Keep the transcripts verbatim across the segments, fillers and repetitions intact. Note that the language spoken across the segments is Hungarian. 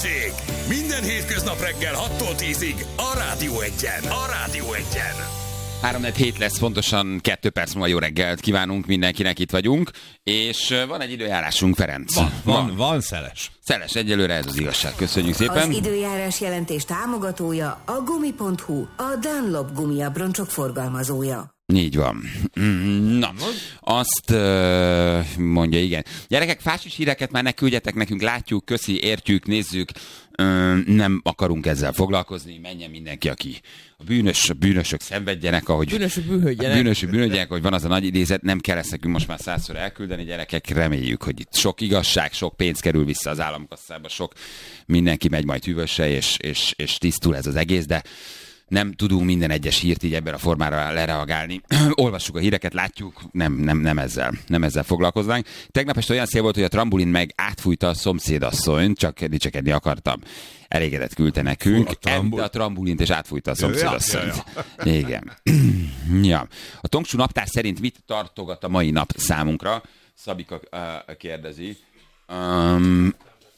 Balázsék! Minden hétköznap reggel hattól tízig a Rádió Egyen. A Rádió Egyen. három hét lesz, pontosan kettő perc múlva jó reggelt kívánunk mindenkinek, itt vagyunk, és van egy időjárásunk, Ferenc. Van, van, van szeles. Szeles, egyelőre ez az igazság. Köszönjük szépen. Az időjárás jelentés támogatója a gumi pont hu, a Dunlop gumiabroncsok forgalmazója. Így van. Na, azt uh, mondja, igen. Gyerekek, fásis híreket már ne küldjetek nekünk, látjuk, köszi, értjük, nézzük, uh, nem akarunk ezzel foglalkozni, menjen mindenki, aki a bűnös, a bűnösök szenvedjenek, ahogy bűnösök bűnhődjenek. Bűnösök bűnhődjenek, hogy van az a nagy idézet, nem kell ezt nekünk most már százszor elküldeni, gyerekek, reméljük, hogy itt sok igazság, sok pénz kerül vissza az államkasszába, sok mindenki megy majd hűvöse, és, és, és tisztul ez az egész, de nem tudunk minden egyes hírt így ebben a formára lereagálni. Olvassuk a híreket, látjuk, nem, nem, nem, ezzel, nem ezzel foglalkoznánk. Tegnap este olyan szél volt, hogy a trambulin meg átfújta a szomszédasszonyt, csak dicsekedni akartam. Elégedett küldte nekünk. A, trambul... a trambulint és átfújta a szomszédasszonyt. Ja, ja, ja. Igen. Ja. A Tongsú naptár szerint mit tartogat a mai nap számunkra? Szabika uh, kérdezi. Um,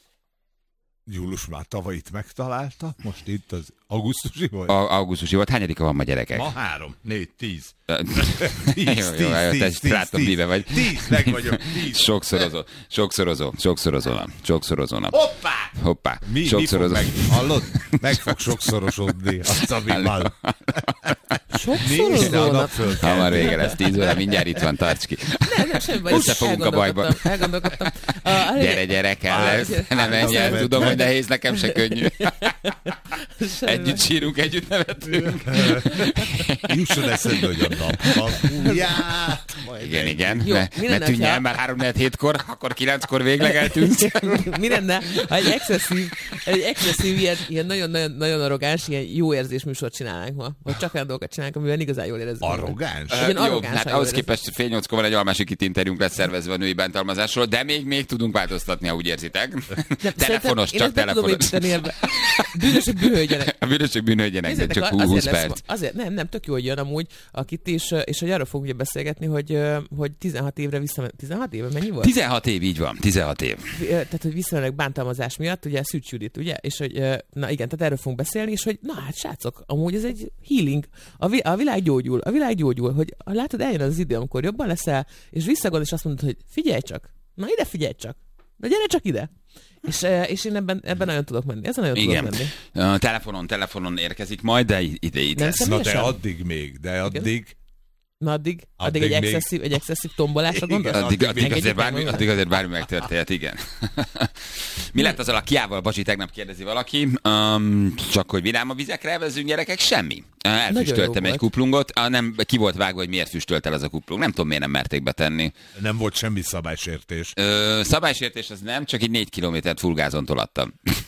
Július már tavaly itt megtalálta, most itt az augusztusi volt? A, augusztusi volt. Hányadika van ma, gyerekek? Ma három, négy, tíz. tíz, jó, jó, jó, tíz, tíz, látom, tíz, mibe vagy. Tíz, meg vagyok, tíz. Sokszorozó, sokszorozó, sokszorozó nap, sokszorozó nap. Hoppá! Hoppá, mi, sokszorozó. Mi fog meg, hallod? Meg fog sokszorosodni a Szabival. Sokszorozó nap. Hamar vége lesz, tíz óra, mindjárt itt van, tarts ki. Nem, nem, semmi baj. Összefogunk a bajban. Elgondolkodtam. Gyere, gyere, kell lesz. Nem menj el, tudom, hogy nehéz, nekem se könnyű. Együtt sírunk, együtt nevetünk. Jusson eszedbe, hogy a napban. Igen, igen. Ne tűnj el, már három hétkor, akkor kilenckor végleg eltűnsz. Mi lenne, ha egy excesszív, egy excesszív ilyen, ilyen nagyon, nagyon arrogáns, ilyen jó érzés műsort csinálnánk ma. Vagy csak olyan dolgokat csinálnánk, amivel igazán jól érezzük. Arrogáns? Uh, jó, hát ahhoz képest fél nyolckor van egy almásik itt interjúnk lesz szervezve a női bántalmazásról, de még, még tudunk változtatni, ha úgy érzitek. Telefonos, csak telefonos. Bűnösök bűnhődjenek. A bűnösök bűnhődjenek, de csak húsz perc. Azért nem, nem, tök jó, hogy jön amúgy, akit is, és hogy arról fogunk ugye beszélgetni, hogy, hogy tizenhat évre vissza... tizenhat éve mennyi volt? tizenhat év, így van, tizenhat év. Tehát, hogy visszamennek bántalmazás miatt, ugye Szűcs Judit, ugye? És hogy, na igen, tehát erről fogunk beszélni, és hogy na hát srácok, amúgy ez egy healing. A, vi- a világ gyógyul, a világ gyógyul, hogy látod, eljön az idő, amikor jobban leszel, és visszagond, és azt mondod, hogy figyelj csak, na ide figyelj csak, na gyere csak ide. És, és én ebben, ebben nagyon tudok menni. Ezen nagyon igen. tudok menni. Uh, telefonon, telefonon érkezik majd, de ide itt lesz. Na de addig még, de addig... Igen? Na addig, addig, addig egy, excesszív, egy excesszív tombolásra gondolsz? Addig, addig, azért bármi, addig azért bármi megtörtént, igen. Mi lett azzal a Kiával, Bacsi, tegnap kérdezi valaki. Um, csak hogy vidám a vizekre elvezzünk, gyerekek, semmi. Elfüstöltem egy kuplungot, ah, nem, ki volt vágva, hogy miért füstölt el az a kuplung. Nem tudom, miért nem merték betenni. Nem volt semmi szabálysértés. Ö, szabálysértés az nem, csak így négy kilométert fullgázon tolattam.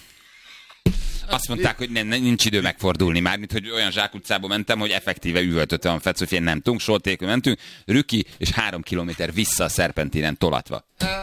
Azt mondták, hogy nem, nincs idő megfordulni már, mint hogy olyan zsákutcába mentem, hogy effektíve üvöltöttem a Fetsz, hogy nem tudunk, soltékül mentünk, rüki, és három kilométer vissza a szerpentinen tolatva.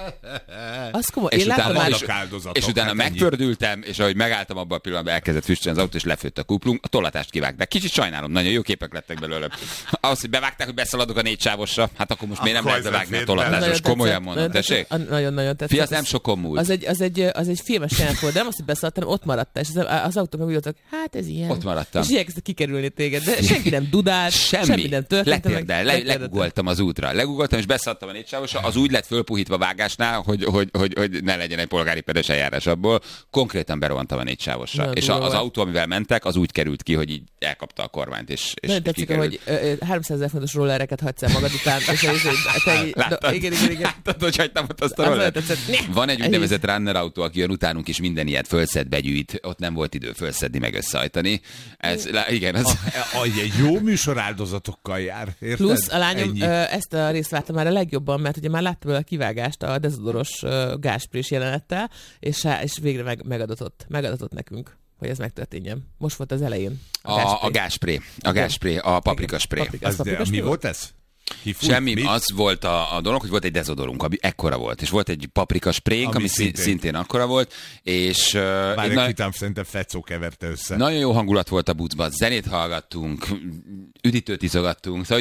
Az komoly. És Én utána, már... és, és utána hát megpördültem, és ahogy megálltam abban a pillanatban, elkezdett füstölni az autó, és lefőtt a kuplung, a tolatást kivágták. Kicsit sajnálom, nagyon jó képek lettek belőle. Ahhoz, hogy bevágták, hogy beszaladok a négy sávosra, hát akkor most miért nem lehet bevágni a tolatást, most komolyan mondom, tessék? Nagyon-nagyon tetszett. Fi, az nem sokon múlt. Az egy, az egy, az egy filmes jelent volt, de nem azt, hogy beszaladtam, ott maradtál, és az autó meg úgy voltak, hát ez ilyen. Ott maradtam. És igyekeztek kikerülni téged, de senki nem dudált, semmi, semmi nem történt. Letérdel, le, legugoltam az útra. Legugoltam, és beszaladtam a négy sávosra, az úgy lett fölpuhítva vágásnál, hogy, hogy, hogy, hogy ne legyen egy polgári pedes eljárás abból. Konkrétan berohantam a négy sávosra. És a, az autó, amivel mentek, az úgy került ki, hogy így elkapta a kormányt. És, és nagyon tetszik, hogy háromszázezer fontos rollereket hagysz el magad után. És láttad, igen, igen, igen. Láttad, hogy hagytam ott azt a rollert? Van egy úgynevezett runner autó, aki jön utánunk, és minden ilyet fölszed, begyűjt. Ott nem volt idő fölszedni, meg összehajtani. Ez, igen, az... A, a, egy jó műsor áldozatokkal jár, érted? Plusz a lányom Ennyi. ezt a részt láttam már a legjobban, mert ugye már láttam a kivágást a dezodoros gázsprés jelenettel, és, és végre meg, megadatott, megadatott nekünk, hogy ez megtörténjen. Most volt az elején. A gázspré. A gázspré, a paprikaspré. Paprika, az paprika mi volt ez? Kifújt, Semmi, mit? Az volt a, a dolog, hogy volt egy dezodorunk, ami ekkora volt, és volt egy paprika sprénk, ami, ami szintén. szintén akkora volt, és... Bár egy na- szerintem Fecó keverte össze. Nagyon jó hangulat volt a bucban, zenét hallgattunk, üdítőt izogattunk, szóval